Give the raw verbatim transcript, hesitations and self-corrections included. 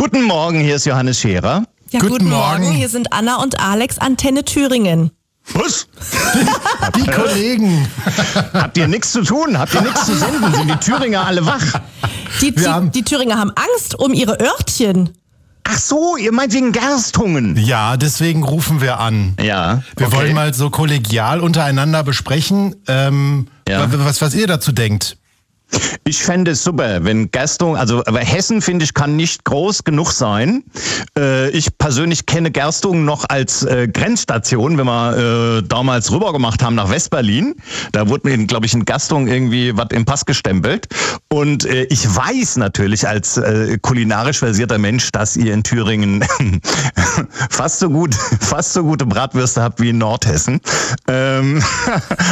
Guten Morgen, hier ist Johannes Scherer. Ja, Guten guten Morgen. Morgen, hier sind Anna und Alex, Antenne Thüringen. Was? Die Kollegen. Habt ihr nichts zu tun? Habt ihr nichts zu senden? Sind die Thüringer alle wach? Die, Wir die, haben- die Thüringer haben Angst um ihre Örtchen. Ach so, ihr meint wegen Gerstungen. Ja, deswegen rufen wir an. Ja, Wir okay. wollen mal so kollegial untereinander besprechen, ähm, Ja. was, was ihr dazu denkt. Ich fände es super, wenn Gerstung, also aber Hessen, finde ich, kann nicht groß genug sein. Äh, ich persönlich kenne Gerstungen noch als äh, Grenzstation, wenn wir äh, damals rüber gemacht haben nach Westberlin. Da wurde mir, glaube ich, in Gerstungen irgendwie was im Pass gestempelt. Und äh, ich weiß natürlich als äh, kulinarisch versierter Mensch, dass ihr in Thüringen fast so gut, fast so gute Bratwürste habt wie in Nordhessen. Ähm